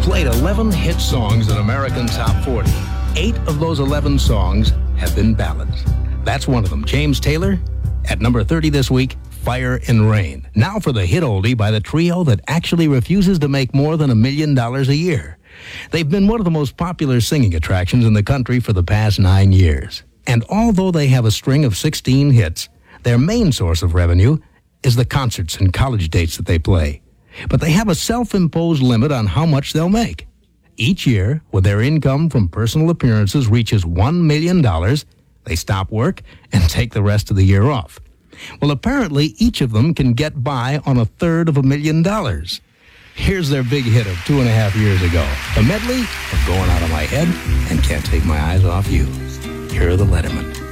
played 11 hit songs in American Top 40. 8 of those 11 songs have been ballads. That's one of them. James Taylor, at number 30 this week, Fire and Rain. Now for the hit oldie by the trio that actually refuses to make more than $1 million a year. They've been one of the most popular singing attractions in the country for the past 9 years. And although they have a string of 16 hits, their main source of revenue is the concerts and college dates that they play. But they have a self-imposed limit on how much they'll make. Each year, when their income from personal appearances reaches $1 million, they stop work and take the rest of the year off. Well, apparently, each of them can get by on $333,000. Here's their big hit of 2.5 years ago, the medley of Going Out of My Head and Can't Take My Eyes Off You. Here are the Lettermen.